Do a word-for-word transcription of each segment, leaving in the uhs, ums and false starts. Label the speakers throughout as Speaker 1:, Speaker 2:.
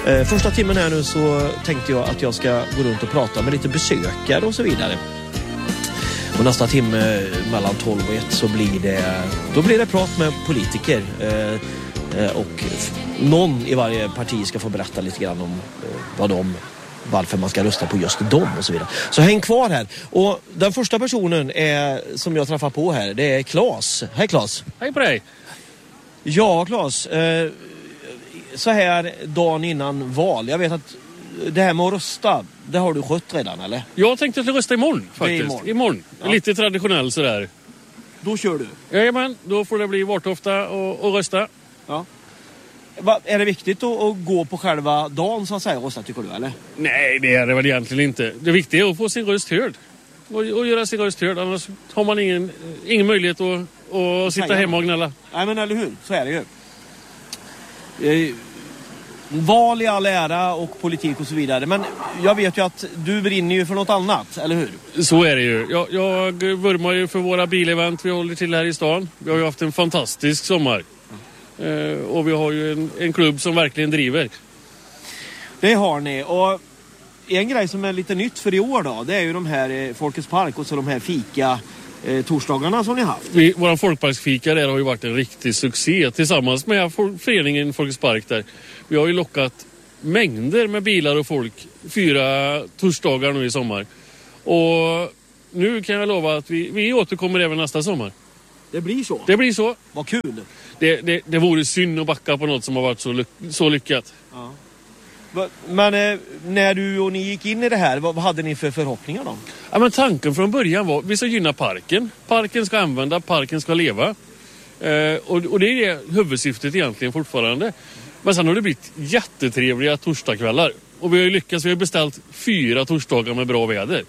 Speaker 1: Eh, första timmen här nu så tänkte jag att jag ska gå runt och prata med lite besökare och så vidare. Och nästa timme mellan tolv och ett så blir det, då blir det prat med politiker. Eh, eh, och f- någon i varje parti ska få berätta lite grann om eh, vad de, varför man ska rösta på just dem och så vidare. Så häng kvar här. Och den första personen är, som jag träffar på här, det är Claes. Hej Claes.
Speaker 2: Hej på dig.
Speaker 1: Ja Claes, eh, så här dagen innan val. Jag vet att det här med att rösta, det har du skött redan, eller?
Speaker 2: Jag tänkte att jag rösta imorgon faktiskt.
Speaker 1: imorgon.
Speaker 2: imorgon.
Speaker 1: Ja.
Speaker 2: Lite traditionell sådär.
Speaker 1: Då kör du.
Speaker 2: Jajamän, då får det bli Vartofta och, och rösta.
Speaker 1: Ja. Va, är det viktigt att, att gå på själva dagen så att säga och rösta, tycker du, eller?
Speaker 2: Nej, det är det väl egentligen inte. Det viktiga är att få sin röst hörd. Och, och göra sin röst hörd, annars har man ingen, ingen möjlighet att, att sitta hemma och gnälla.
Speaker 1: Nej, men eller hur? Så är det ju. Eh, val i all ära och politik och så vidare. Men jag vet ju att du brinner ju för något annat, eller hur?
Speaker 2: Så är det ju. Jag, jag vurmar ju för våra bilevent vi håller till här i stan. Vi har ju haft en fantastisk sommar. Eh, och vi har ju en, en klubb som verkligen driver.
Speaker 1: Det har ni. Och en grej som är lite nytt för i år då, det är ju de här eh, Folkets park och så de här fika eh, torsdagarna som ni har haft.
Speaker 2: Vi, våran folkparksfika där har ju varit en riktig succé tillsammans med for, föreningen Folkets park där. Vi har ju lockat mängder med bilar och folk fyra torsdagar nu i sommar. Och nu kan jag lova att vi, vi återkommer även nästa sommar.
Speaker 1: Det blir så?
Speaker 2: Det blir så.
Speaker 1: Vad kul!
Speaker 2: Det, det, det vore synd att backa på något som har varit så, lyck, så lyckat.
Speaker 1: Ja. Men eh, när du och ni gick in i det här, vad, vad hade ni för förhoppningar då?
Speaker 2: Ja, men tanken från början var att vi ska gynna parken. Parken ska använda, parken ska leva. Eh, och, och det är det huvudsyftet egentligen fortfarande. Men sen har det blivit jättetrevliga torsdagskvällar. Och vi har ju lyckats, vi har beställt fyra torsdagar med bra väder.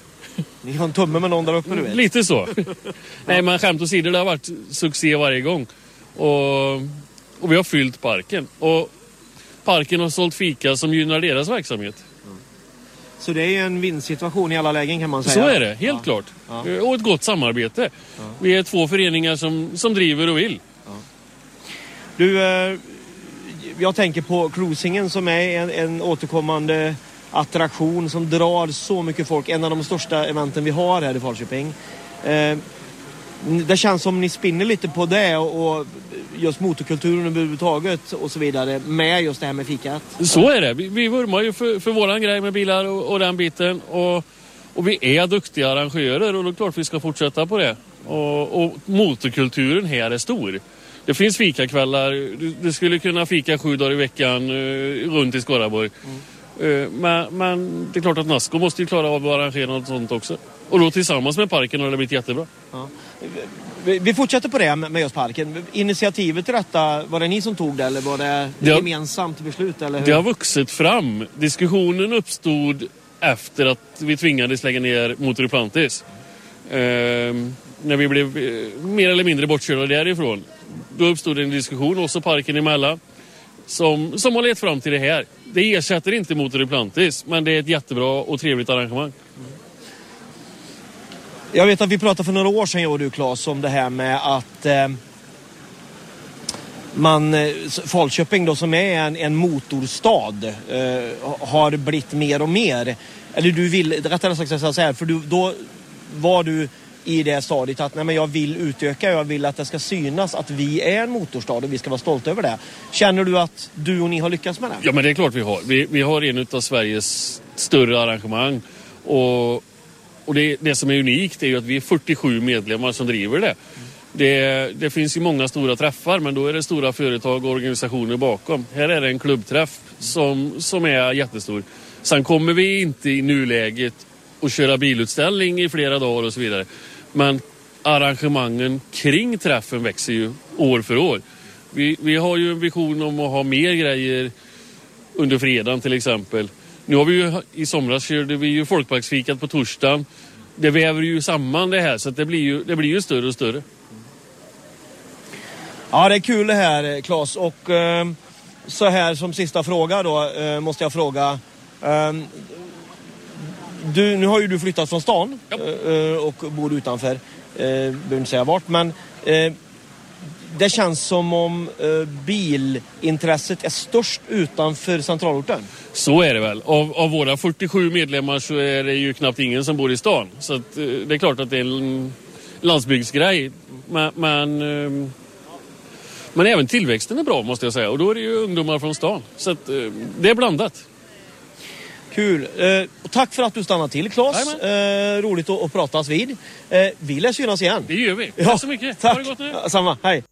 Speaker 1: Ni har en tumme med någon där uppe, du vet.
Speaker 2: Lite så. Nej, men skämt åsido, det har varit succé varje gång. Och, och vi har fyllt parken. Och parken har sålt fika som gynnar deras verksamhet.
Speaker 1: Mm. Så det är en vinstsituation i alla lägen, kan man säga.
Speaker 2: Så är det, helt
Speaker 1: ja.
Speaker 2: klart.
Speaker 1: Ja.
Speaker 2: Och ett gott samarbete. Ja. Vi är två föreningar som, som driver och vill.
Speaker 1: Ja. Du, eh, jag tänker på cruisingen som är en, en återkommande attraktion som drar så mycket folk. En av de största eventen vi har här i Falköping. Eh, det känns som ni spinner lite på det och, och just motorkulturen överhuvudtaget och så vidare med just det här med fikat.
Speaker 2: Så är det. Vi, vi vurmar ju för, för våran grej med bilar och, och den biten. Och, och vi är duktiga arrangörer och det är klart vi ska fortsätta på det. Och, och motorkulturen här är stor. Det finns fikakvällar. Du, du skulle kunna fika sju dagar i veckan uh, runt i Skaraborg. Mm. Uh, men, men det är klart att Nasco måste ju klara av att arrangera något sånt också. Och då tillsammans med parken har det blivit jättebra.
Speaker 1: Ja. Vi, vi fortsätter på det med just parken. Initiativet till detta, var det ni som tog det eller var det, det har, gemensamt beslut? Eller hur?
Speaker 2: Det har vuxit fram. Diskussionen uppstod efter att vi tvingades lägga ner Motoriplantis. Uh, när vi blev uh, mer eller mindre bortkörda därifrån. Då uppstod en diskussion oss och parken emellan som, som har lett fram till det här. Det ersätter inte Motoriplantis, men det är ett jättebra och trevligt arrangemang. Mm.
Speaker 1: Jag vet att vi pratade för några år sedan, jag och du Claes, om det här med att eh, man, Falköping då som är en, en motorstad eh, har blivit mer och mer. Eller du vill, rättare sagt så här, för du, då var du i det stadiet att nej, men jag vill utöka, jag vill att det ska synas att vi är en motorstad och vi ska vara stolta över det. Känner du att du och ni har lyckats med det?
Speaker 2: Ja, men det är klart vi har. Vi, vi har en av Sveriges större arrangemang och, och det, det som är unikt är ju att vi är fyrtiosju medlemmar som driver det. Det, det finns ju många stora träffar, men då är det stora företag och organisationer bakom. Här är det en klubbträff som, som är jättestor. Sen kommer vi inte i nuläget att köra bilutställning i flera dagar och så vidare. Men arrangemangen kring träffen växer ju år för år. Vi, vi har ju en vision om att ha mer grejer under fredagen till exempel. Nu har vi ju, i somras körde vi ju folkparksfikat på torsdagen. Det väver ju samman det här så att det blir ju, det blir ju större och större.
Speaker 1: Ja, det är kul det här, Claes. Och eh, så här som sista fråga då eh, måste jag fråga. Eh, du, nu har ju du flyttat från stan eh, och bor utanför. Eh, behöver inte säga vart, men eh, det känns som om uh, bilintresset är störst utanför centralorten.
Speaker 2: Så är det väl. Av, av våra fyrtiosju medlemmar så är det ju knappt ingen som bor i stan. Så att, uh, det är klart att det är en landsbygdsgrej. Men, men, uh, men även tillväxten är bra, måste jag säga. Och då är det ju ungdomar från stan. Så att, uh, det är blandat.
Speaker 1: Kul. Eh, och tack för att du stannade till, Claes. Eh, roligt att, att pratas vid. Eh, vi läser synas igen.
Speaker 2: Det gör vi.
Speaker 1: Ja,
Speaker 2: Tack så mycket.
Speaker 1: Tack.
Speaker 2: Ha det gott nu.
Speaker 1: Ja, samma. Hej.